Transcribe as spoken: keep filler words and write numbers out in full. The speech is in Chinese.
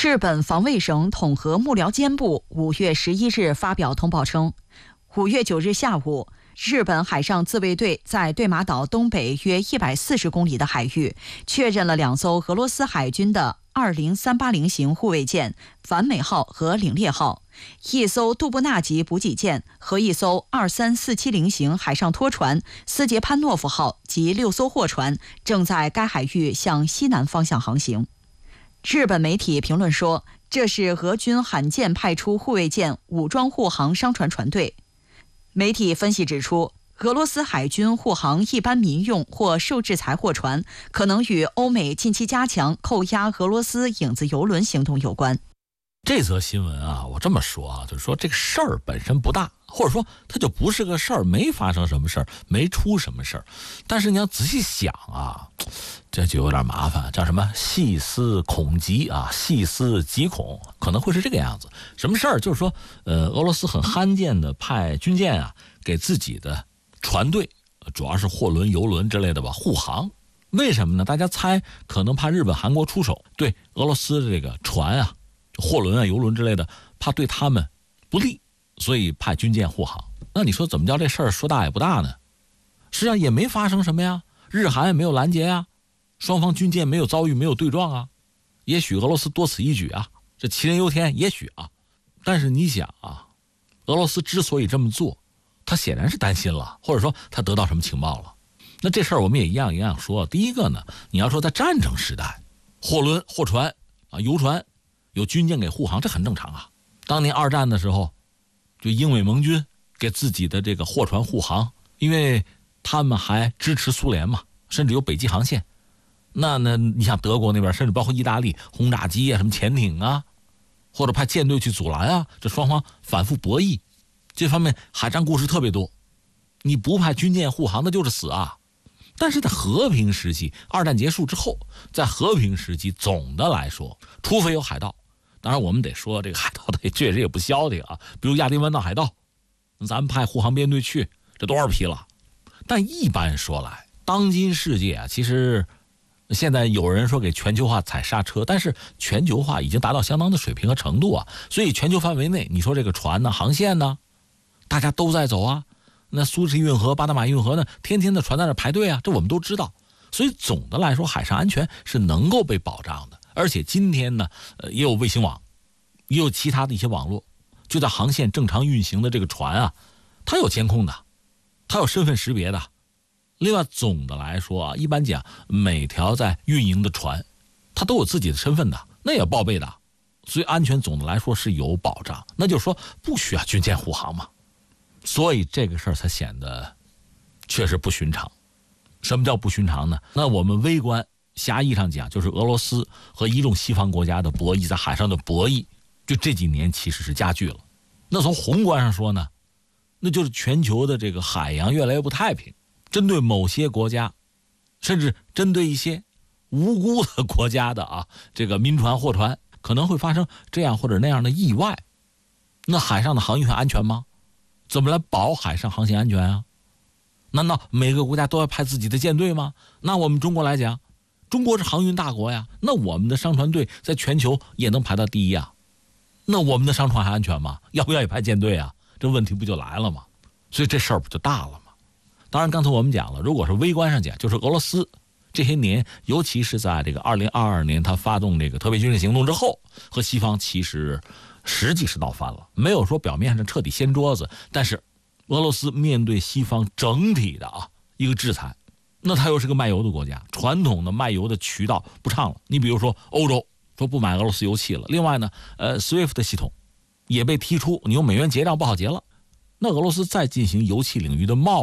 日本防卫省统合幕僚监部五月十一日发表通报称，五月九日下午，日本海上自卫队在对马岛东北约一百四十公里的海域确认了两艘俄罗斯海军的二零三八零型护卫舰反美号和领烈号，一艘杜布纳级补给舰和一艘二三四七零型海上拖船斯捷潘诺夫号及六艘货船正在该海域向西南方向航行。日本媒体评论说，这是俄军罕见派出护卫舰武装护航商船船队。媒体分析指出，俄罗斯海军护航一般民用或受制裁货船，可能与欧美近期加强扣押俄罗斯影子油轮行动有关。 这则新闻啊，我这么说啊，就是说这个事儿本身不大，或者说它就不是个事儿，没发生什么事儿，没出什么事儿。但是你要仔细想啊，这就有点麻烦，叫什么细思恐极啊，细思极恐，可能会是这个样子。什么事儿？就是说，呃，俄罗斯很罕见的派军舰啊，给自己的船队，主要是货轮、油轮之类的吧，护航。为什么呢？大家猜，可能怕日本、韩国出手，对俄罗斯的这个船啊、货轮啊、油轮之类的，怕对他们不利，所以派军舰护航。那你说怎么叫这事儿说大也不大呢？是啊，也没发生什么呀，日韩也没有拦截啊，双方军舰没有遭遇，没有对撞啊。也许俄罗斯多此一举啊，这杞人忧天，也许啊。但是你想啊，俄罗斯之所以这么做，他显然是担心了，或者说他得到什么情报了。那这事儿我们也一样一样说。第一个呢，你要说在战争时代，货轮、货船啊、油船有军舰给护航，这很正常啊。当年二战的时候，就英美盟军给自己的这个货船护航，因为他们还支持苏联嘛，甚至有北极航线。那呢，你像德国那边，甚至包括意大利，轰炸机啊、什么潜艇啊，或者派舰队去阻拦啊，这双方反复博弈，这方面海战故事特别多。你不派军舰护航，那就是死啊。但是在和平时期，二战结束之后，在和平时期，总的来说，除非有海盗，当然我们得说这个海盗的确实也不消停啊，比如亚丁湾道海盗，咱们派护航编队去，这多少批了。但一般说来，当今世界啊，其实现在有人说给全球化踩刹车，但是全球化已经达到相当的水平和程度啊，所以全球范围内，你说这个船呢、航线呢，大家都在走啊。那苏伊士运河、巴拿马运河呢，天天的船在那排队啊，这我们都知道。所以总的来说，海上安全是能够被保障的。而且今天呢，呃，也有卫星网，也有其他的一些网络，就在航线正常运行的这个船啊，它有监控的，它有身份识别的。另外，总的来说啊，一般讲，每条在运营的船，它都有自己的身份的，那也报备的，所以安全总的来说是有保障。那就是说，不需要军舰护航嘛。所以这个事儿才显得确实不寻常。什么叫不寻常呢？那我们微观狭义上讲，就是俄罗斯和一众西方国家的博弈，在海上的博弈，就这几年其实是加剧了。那从宏观上说呢，那就是全球的这个海洋越来越不太平，针对某些国家，甚至针对一些无辜的国家的啊，这个民船、货船可能会发生这样或者那样的意外。那海上的航运安全吗？怎么来保海上航行安全啊？难道每个国家都要派自己的舰队吗？那我们中国来讲，中国是航运大国呀，那我们的商船队在全球也能排到第一啊。那我们的商船还安全吗？要不要也派舰队啊？这问题不就来了吗？所以这事儿不就大了吗？当然刚才我们讲了，如果是微观上讲，就是俄罗斯这些年，尤其是在这个二零二二年他发动这个特别军事行动之后，和西方其实实际是闹翻了，没有说表面上彻底掀桌子，但是俄罗斯面对西方整体的啊一个制裁，那它又是个卖油的国家，传统的卖油的渠道不畅了。你比如说欧洲说不买俄罗斯油气了，另外呢，呃 S W I F T 系统也被踢出，你用美元结账不好结了。那俄罗斯再进行油气领域的贸